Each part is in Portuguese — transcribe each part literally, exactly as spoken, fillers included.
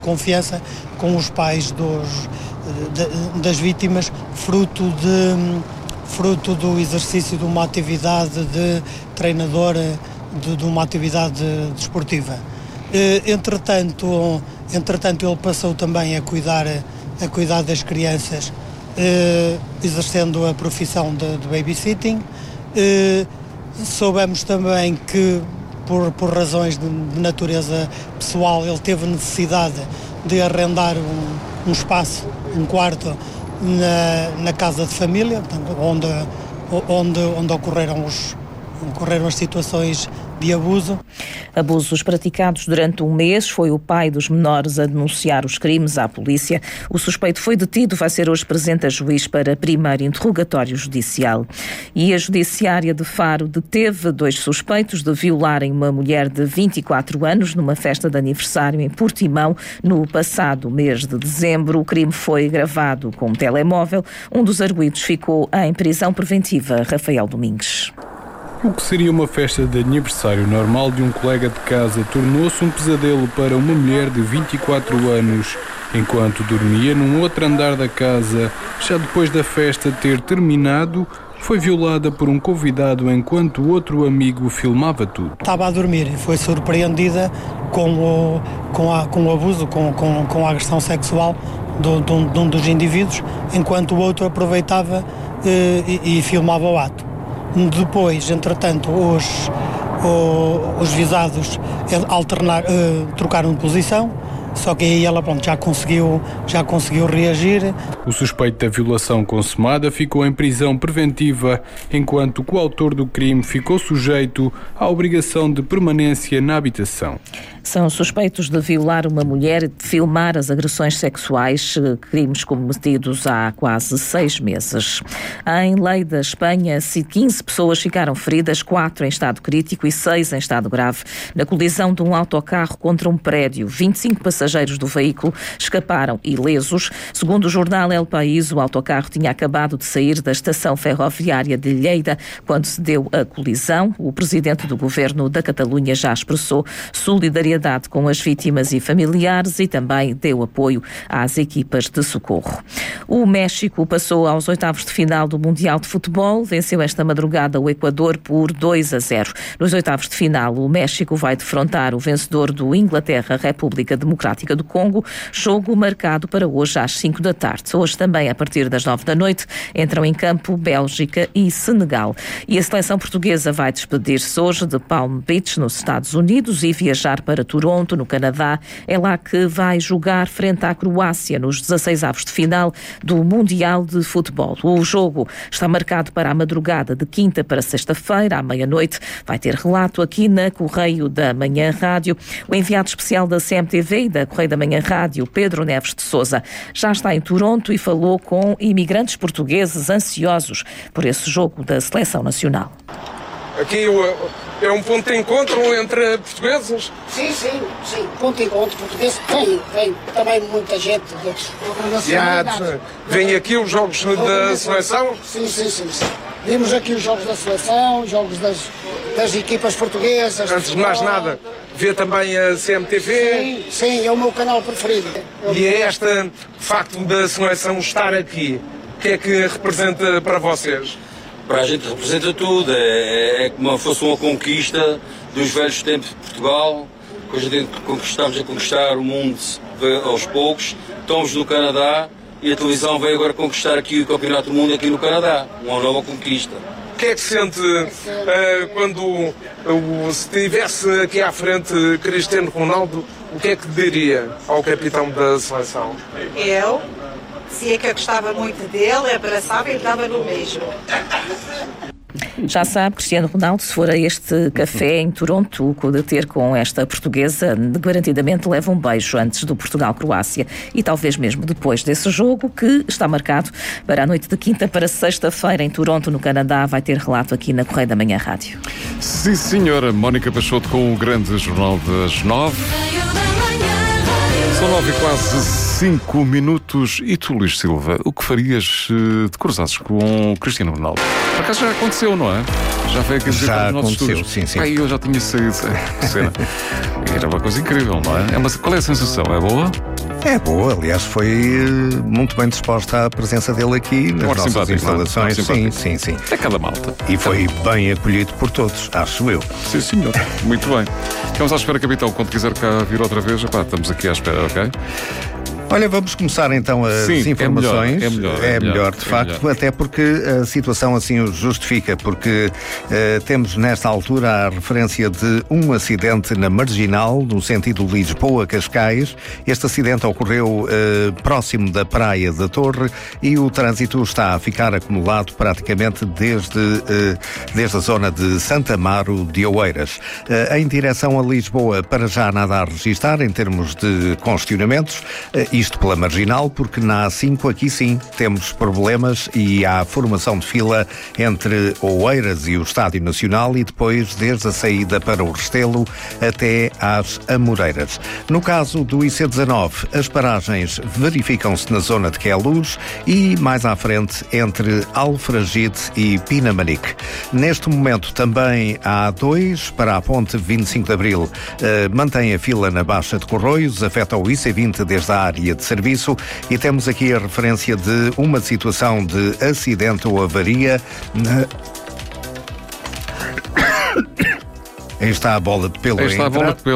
Confiança com os pais dos, de, das vítimas, fruto, de, fruto do exercício de uma atividade de treinador, de, de uma atividade desportiva. Entretanto, entretanto, ele passou também a cuidar, a cuidar das crianças, exercendo a profissão de, de babysitting. Soubemos também que Por, por razões de, de natureza pessoal, ele teve necessidade de arrendar um, um espaço, um quarto na, na casa de família, portanto, onde, onde, onde ocorreram, os, ocorreram as situações de abuso. Abusos praticados durante um mês. Foi o pai dos menores a denunciar os crimes à polícia. O suspeito foi detido, vai ser hoje presente a juiz para primeiro interrogatório judicial. E a Judiciária de Faro deteve dois suspeitos de violarem uma mulher de vinte e quatro anos numa festa de aniversário em Portimão no passado mês de dezembro. O crime foi gravado com um telemóvel. Um dos arguidos ficou em prisão preventiva. Rafael Domingues. O que seria uma festa de aniversário normal de um colega de casa tornou-se um pesadelo para uma mulher de vinte e quatro anos, enquanto dormia num outro andar da casa. Já depois da festa ter terminado, foi violada por um convidado enquanto outro amigo filmava tudo. Estava a dormir e foi surpreendida com o, com a, com o abuso, com, com, com a agressão sexual do, de, um, de um dos indivíduos, enquanto o outro aproveitava eh, e, e filmava o ato. Depois, entretanto, os, os, os visados alternar, uh, trocaram de posição, só que aí ela pronto, já, conseguiu, já conseguiu reagir. O suspeito da violação consumada ficou em prisão preventiva, enquanto o coautor do crime ficou sujeito à obrigação de permanência na habitação. São suspeitos de violar uma mulher e de filmar as agressões sexuais, crimes cometidos há quase seis meses. Em Lleida, Espanha, quinze pessoas ficaram feridas, quatro em estado crítico e seis em estado grave, na colisão de um autocarro contra um prédio. vinte e cinco passageiros do veículo escaparam ilesos. Segundo o jornal El País, o autocarro tinha acabado de sair da estação ferroviária de Lleida quando se deu a colisão. O presidente do governo da Catalunha já expressou solidariedade com as vítimas e familiares e também deu apoio às equipas de socorro. O México passou aos oitavos de final do Mundial de Futebol, venceu esta madrugada o Equador por dois a zero. Nos oitavos de final, o México vai defrontar o vencedor do Inglaterra, República Democrática do Congo, jogo marcado para hoje às cinco da tarde. Hoje também, a partir das nove da noite, entram em campo Bélgica e Senegal. E a seleção portuguesa vai despedir-se hoje de Palm Beach, nos Estados Unidos, e viajar para Toronto, no Canadá. É lá que vai jogar frente à Croácia nos dezasseis avos de final do Mundial de Futebol. O jogo está marcado para a madrugada de quinta para sexta-feira, à meia-noite. Vai ter relato aqui na Correio da Manhã Rádio. O enviado especial da C M T V e da Correio da Manhã Rádio, Pedro Neves de Sousa, já está em Toronto e falou com imigrantes portugueses ansiosos por esse jogo da Seleção Nacional. Aqui é um ponto de encontro entre portugueses? Sim, sim, sim. Ponto de encontro português. Vem, vem também muita gente de outras nacionalidades. Vem aqui os jogos da seleção? Sim, sim, sim, sim. Vimos aqui os jogos da seleção, jogos das, das equipas portuguesas. Antes de mais nada, vê também a C M T V? Sim, sim, é o meu canal preferido. E é este facto da seleção estar aqui, o que é que representa para vocês? Para a gente representa tudo, é, é como se fosse uma conquista dos velhos tempos de Portugal, que a gente conquistamos a conquistar o mundo aos poucos. Estamos no Canadá e a televisão veio agora conquistar aqui o Campeonato do Mundo aqui no Canadá, uma nova conquista. O que é que sente uh, quando uh, se estivesse aqui à frente Cristiano Ronaldo, o que é que diria ao capitão da seleção? Eu? Se é que eu gostava muito dele, abraçava e dava no mesmo. Já sabe, Cristiano Ronaldo, se for a este café em Toronto, de ter com esta portuguesa, garantidamente leva um beijo antes do Portugal-Croácia e talvez mesmo depois desse jogo, que está marcado para a noite de quinta para sexta-feira em Toronto, no Canadá. Vai ter relato aqui na Correio da Manhã Rádio. Sim, senhora. Mónica Peixoto com o grande jornal das nove. São nove e quase cinco minutos. E tu, Luís Silva, o que farias de cruzasses com o Cristiano Ronaldo? Por acaso já aconteceu, não é? Já veio aqui dizer já nos nossos aconteceu, estudos. sim, sim. Aí eu já tinha saído. Cena. Era uma coisa incrível, não é? é uma... Qual é a sensação? É boa? É boa, aliás, foi uh, muito bem disposta à presença dele aqui nas nossas simpático, instalações. Sim, sim, sim. É cada malta. E foi bem acolhido por todos, acho eu. Sim, senhor. Muito bem. Ficamos à espera, capitão. Quando quiser cá vir outra vez, epá, estamos aqui à espera, ok? Olha, vamos começar então as Sim, informações. É melhor, é melhor, é é melhor, melhor de é facto, melhor. Até porque a situação assim o justifica, porque uh, temos nesta altura a referência de um acidente na Marginal, no sentido Lisboa-Cascais. Este acidente ocorreu uh, próximo da Praia da Torre e o trânsito está a ficar acumulado praticamente desde, uh, desde a zona de Santa Amaro de Oeiras. Uh, em direção a Lisboa, para já nada a registrar em termos de congestionamentos. Uh, Isto pela Marginal, porque na A cinco aqui sim temos problemas e há formação de fila entre Oeiras e o Estádio Nacional e depois desde a saída para o Restelo até às Amoreiras. No caso do I C dezanove, as paragens verificam-se na zona de Queluz e mais à frente entre Alfragide e Pinamanique. Neste momento também a A dois para a ponte vinte e cinco de Abril eh, mantém a fila na Baixa de Corroios, afeta o I C vinte desde a área de serviço e temos aqui a referência de uma situação de acidente ou avaria na... Aí está a bola de pelo. Aí está a bola de pelo.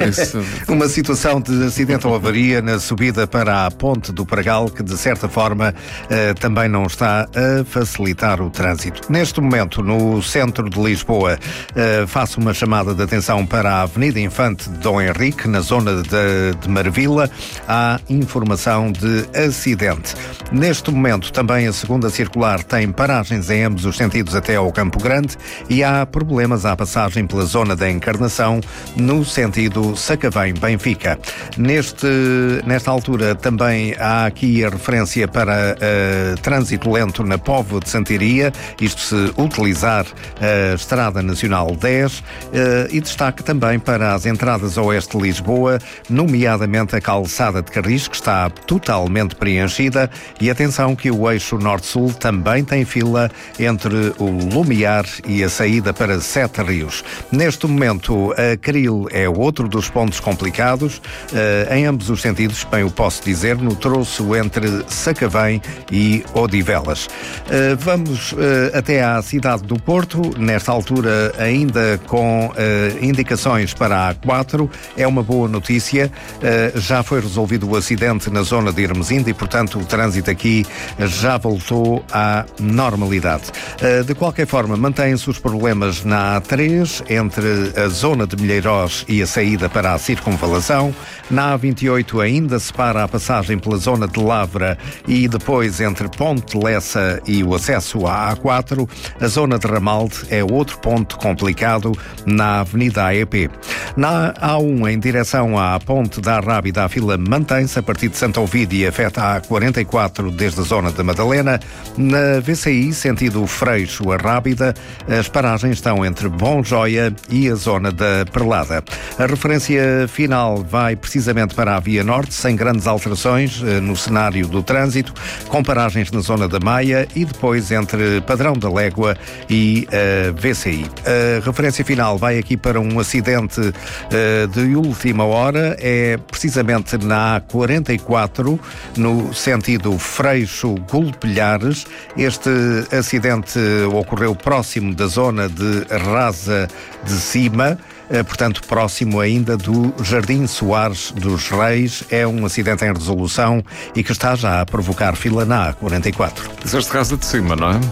Uma situação de acidente ou avaria na subida para a Ponte do Pragal, que de certa forma eh, também não está a facilitar o trânsito. Neste momento, no centro de Lisboa, eh, faço uma chamada de atenção para a Avenida Infante de Dom Henrique, na zona de, de Marvila. Há informação de acidente. Neste momento, também a segunda circular tem paragens em ambos os sentidos até ao Campo Grande e há problemas à passagem pela zona da Encarnação, no sentido Sacavém-Benfica. Neste, nesta altura também há aqui a referência para uh, trânsito lento na Póvoa de Santiria, isto se utilizar a Estrada Nacional dez, uh, e destaque também para as entradas a oeste de Lisboa, nomeadamente a calçada de Carris, que está totalmente preenchida, e atenção que o eixo norte-sul também tem fila entre o Lumiar e a saída para Sete Rios. Neste momento, a Caril é outro dos pontos complicados, uh, em ambos os sentidos, bem o posso dizer, no troço entre Sacavém e Odivelas. Uh, vamos uh, até à cidade do Porto, nesta altura ainda com uh, indicações para a A quatro, é uma boa notícia, uh, já foi resolvido o acidente na zona de Hermesinde e, portanto, o trânsito aqui já voltou à normalidade. Uh, de qualquer forma, mantêm-se os problemas na A três, entre a zona de Milheirós e a saída para a circunvalação. Na A vinte e oito ainda se para a passagem pela zona de Lavra e depois entre Ponte Lessa e o acesso à A quatro. A zona de Ramalde é outro ponto complicado na Avenida A E P. Na A um, em direção à Ponte da Arrábida, a fila mantém-se a partir de Santo Ovídio e afeta a A quarenta e quatro desde a zona da Madalena. Na V C I, sentido Freixo-Arrábida, as paragens estão entre Bom Joia e a zona da Perlada. A referência final vai precisamente para a Via Norte, sem grandes alterações eh, no cenário do trânsito, com paragens na zona da Maia e depois entre Padrão da Légua e a V C I. A referência final vai aqui para um acidente eh, de última hora, é precisamente na A quarenta e quatro, no sentido Freixo-Golpilhares. Este acidente ocorreu próximo da zona de Rasa de Cima, portanto próximo ainda do Jardim Soares dos Reis. É um acidente em resolução e que está já a provocar fila na A quarenta e quatro. Dizeste Rasa de Cima, não é?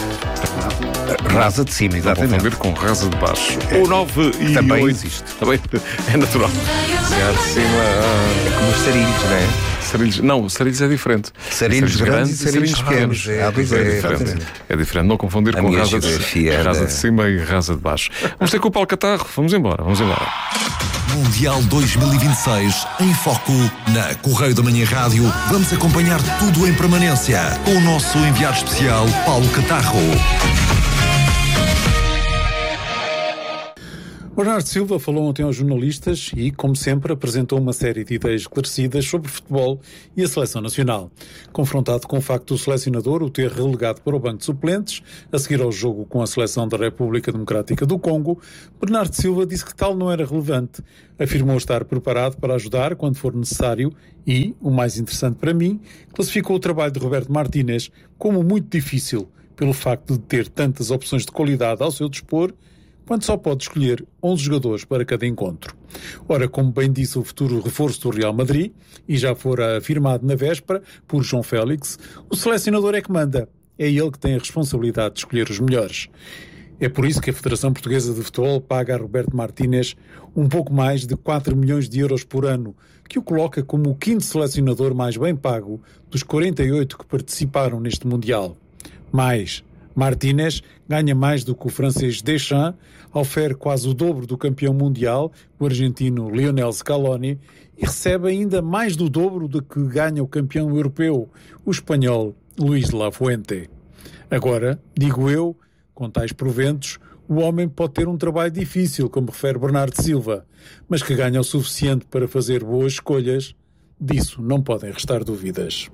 Rasa de Cima, exatamente. Vamos ver com Rasa de Baixo. O nove e também oito. Existe. Também é natural. Rasa de Cima. É como os sarilhos, não é? Sarilhos, não, sarilhos é diferente. Sarilhos grandes e sarilhos pequenos. É, é, é, diferente. É diferente, não confundir a com rasa de, é rasa de cima e rasa de baixo. Vamos ter com o Paulo Catarro, vamos embora, vamos embora. Mundial dois mil e vinte e seis em foco na Correio da Manhã Rádio. Vamos acompanhar tudo em permanência com o nosso enviado especial Paulo Catarro. Bernardo Silva falou ontem aos jornalistas e, como sempre, apresentou uma série de ideias esclarecidas sobre futebol e a seleção nacional. Confrontado com o facto do selecionador o ter relegado para o banco de suplentes, a seguir ao jogo com a seleção da República Democrática do Congo, Bernardo Silva disse que tal não era relevante. Afirmou estar preparado para ajudar quando for necessário e, o mais interessante para mim, classificou o trabalho de Roberto Martínez como muito difícil, pelo facto de ter tantas opções de qualidade ao seu dispor, quando só pode escolher onze jogadores para cada encontro. Ora, como bem disse o futuro reforço do Real Madrid, e já fora afirmado na véspera por João Félix, o selecionador é que manda. É ele que tem a responsabilidade de escolher os melhores. É por isso que a Federação Portuguesa de Futebol paga a Roberto Martínez um pouco mais de quatro milhões de euros por ano, que o coloca como o quinto selecionador mais bem pago dos quarenta e oito que participaram neste Mundial. Mais, Martínez ganha mais do que o francês Deschamps, oferece quase o dobro do campeão mundial, o argentino Lionel Scaloni, e recebe ainda mais do dobro do que ganha o campeão europeu, o espanhol Luís de la Fuente. Agora, digo eu, com tais proventos, o homem pode ter um trabalho difícil, como refere Bernardo Silva, mas que ganha o suficiente para fazer boas escolhas, disso não podem restar dúvidas.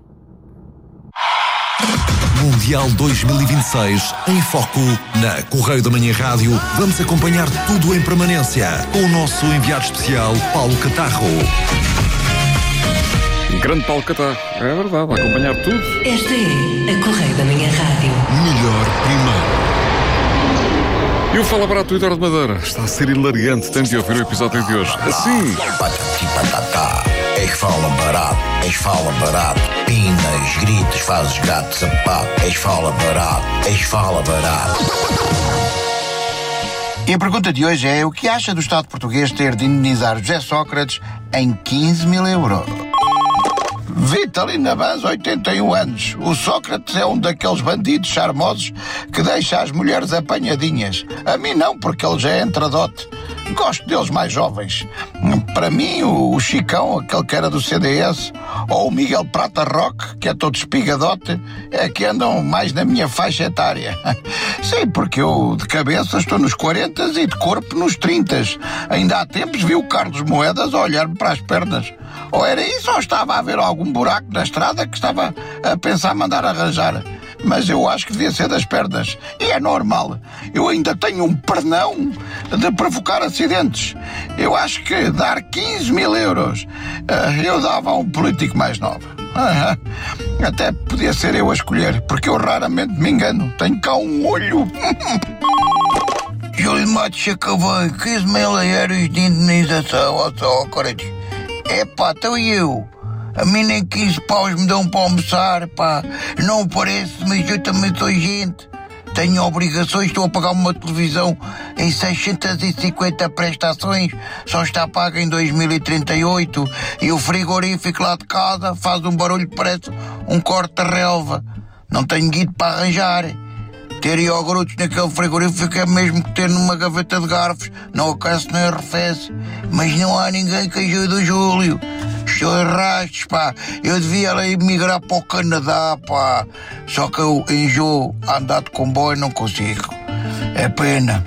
Mundial dois mil e vinte e seis em foco na Correio da Manhã Rádio. Vamos acompanhar tudo em permanência com o nosso enviado especial Paulo Catarro. Grande Paulo Catarro, é verdade, vai acompanhar tudo. Esta é a Correio da Manhã Rádio. Melhor primeiro. E o Fala Barato do Eduardo Madeira está a ser hilariante, tem de ouvir o episódio de hoje. Assim. És fala barato, és fala barato. Pinas, gritos, fazes gato, sapato. És fala barato, és fala barato. E a pergunta de hoje é: o que acha do Estado português ter de indenizar José Sócrates em quinze mil euros? Vitalina Vaz, oitenta e um anos. O Sócrates é um daqueles bandidos charmosos que deixa as mulheres apanhadinhas. A mim não, porque ele já é entradote. Gosto deles mais jovens. Para mim, o Chicão, aquele que era do C D S, ou o Miguel Prata Roque, que é todo espigadote, é que andam mais na minha faixa etária. Sim, porque eu de cabeça estou nos quarenta e de corpo nos trinta. Ainda há tempos vi o Carlos Moedas a olhar-me para as pernas. Ou era isso, ou estava a haver algum buraco na estrada que estava a pensar mandar arranjar. Mas eu acho que devia ser das pernas. E é normal. Eu ainda tenho um pernão de provocar acidentes. Eu acho que dar quinze mil euros eu dava a um político mais novo. Até podia ser eu a escolher, porque eu raramente me engano. Tenho cá um olho. Júlio Matos acabou quinze mil euros de indenização ao Sócrates. Epá, então e eu? A mim nem quinze paus me dão para almoçar, pá. Não parece, mas eu também sou gente. Tenho obrigações, estou a pagar uma televisão em seiscentas e cinquenta prestações, só está paga em dois mil e trinta e oito, e o frigorífico lá de casa faz um barulho que parece um corte de relva. Não tenho guido para arranjar. Ter iogurtes naquele frigorífico é mesmo que ter numa gaveta de garfos. Não aquece nem arrefece. Mas não há ninguém que ajude o Júlio. Estou em rastros, pá. Eu devia lá emigrar para o Canadá, pá. Só que eu enjoo a andar de comboio e não consigo. É pena.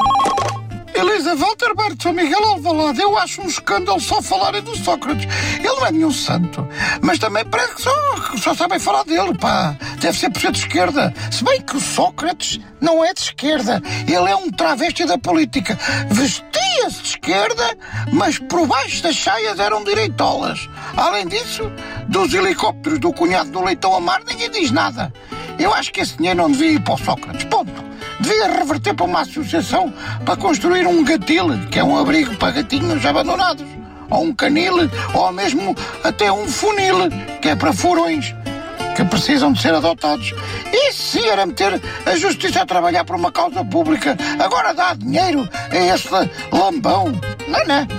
Elisa Walterberg, São Miguel Alvalade, eu acho um escândalo só falarem do Sócrates. Ele não é nenhum santo, mas também parece que só, só sabem falar dele, pá. Deve ser por ser de esquerda. Se bem que o Sócrates não é de esquerda. Ele é um travesti da política. Vestia-se de esquerda, mas por baixo das saias eram direitolas. Além disso, dos helicópteros do cunhado do Leitão Amar, ninguém diz nada. Eu acho que esse dinheiro não devia ir para o Sócrates. Ponto. Devia reverter para uma associação para construir um gatil, que é um abrigo para gatinhos abandonados, ou um canil, ou mesmo até um funil, que é para furões que precisam de ser adotados. Isso sim era meter a justiça a trabalhar por uma causa pública. Agora dá dinheiro a esse lambão. Não, não.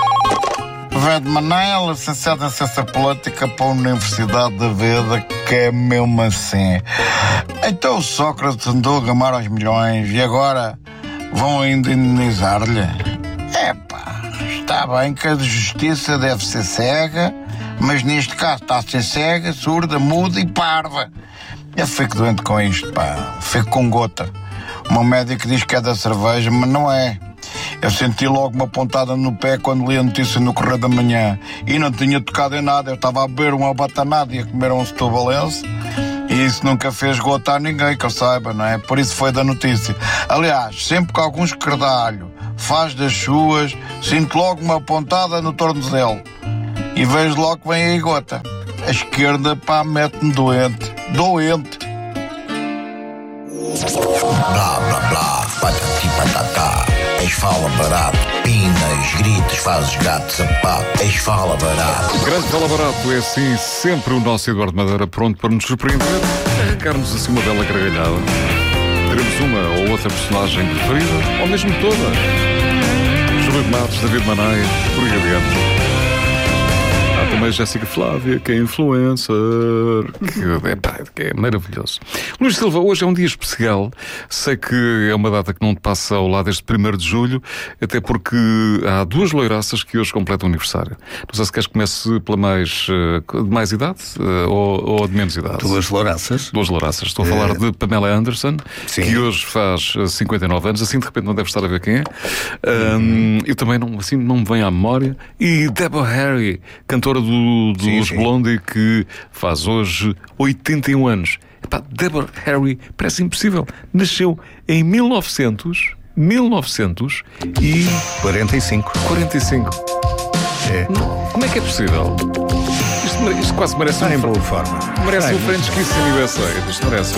Vede Manel, licenciado em Ciência Política para a Universidade da Vida, que é mesmo assim. Então o Sócrates andou a gamar aos milhões e agora vão ainda indenizar-lhe? Epá, está bem que a justiça deve ser cega, mas neste caso está a ser cega, surda, muda e parva. Eu fico doente com isto, pá. Fico com gota. O meu médico diz que é da cerveja, mas não é. Eu senti logo uma pontada no pé quando li a notícia no Correio da Manhã. E não tinha tocado em nada. Eu estava a beber uma batanada e a comer um setubalense. E isso nunca fez gota a ninguém, que eu saiba, não é? Por isso foi da notícia. Aliás, sempre que algum esquerdalho faz das suas, sinto logo uma pontada no tornozelo. E vejo logo que vem aí gota. A esquerda, pá, mete-me doente. Doente. Blá, blá, blá, patati patatá. És fala barato, pinas, gritos, fazes gato, sapato. És fala barato. Grande fala barato é assim sempre o nosso Eduardo Madeira pronto para nos surpreender, arrancar-nos assim uma bela gargalhada. Teremos uma ou outra personagem preferida, ou mesmo toda. Júlio de Matos, David Manaia, por aí adiante. Há também Jéssica Flávia, que é influencer, que é, pá, que é maravilhoso. Luís Silva, hoje é um dia especial. Sei que é uma data que não te passa ao lado este primeiro de julho, até porque há duas loiraças que hoje completam o aniversário. Não sei se queres que comece pela mais, de mais idade ou, ou de menos idade. Duas loiraças? Duas loiraças. Estou a falar uh... de Pamela Anderson, Sim. que hoje faz cinquenta e nove anos, assim de repente não deve estar a ver quem é. Um, eu também não, assim, não me vem à memória. E Deborah Harry, cantora do, dos sim, sim. Blondie, que faz hoje oitenta e um anos. Epá, Deborah Harry, parece impossível. Nasceu em mil e novecentos, mil e novecentos e... quarenta e cinco. quarenta e cinco. É. Como é que é possível? Isto, isto quase merece Está um... em boa forma. Merece Está um French Kiss em U S A. Isto merece.